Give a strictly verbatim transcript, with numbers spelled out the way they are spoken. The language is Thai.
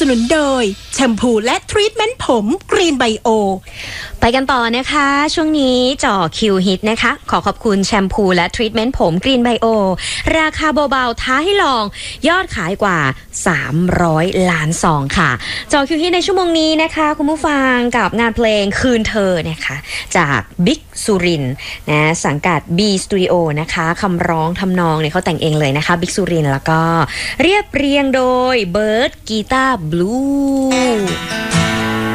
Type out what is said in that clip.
นุนโดยแชมพูและทรีทเมนต์ผมกรีนไบโอไปกันต่อนะคะช่วงนี้จ่อคิวฮิตนะคะขอขอบคุณแชมพูและทรีทเมนต์ผมกรีนไบโอราคาเบาๆท้าให้ลองยอดขายกว่าสามร้อยล้านซองค่ะจ่อคิวฮิตในชั่วโมงนี้นะคะคุณผู้ฟังกับงานเพลงคืนเธอนะคะจากบิ๊กสุรินทร์นะสังกัด B Studio นะคะคำร้องทำนองเนี่ยเขาแต่งเองเลยนะคะบิ๊กสุรินทร์แล้วก็เรียบเรียงโดยเบิร์ดกีตาร์บลู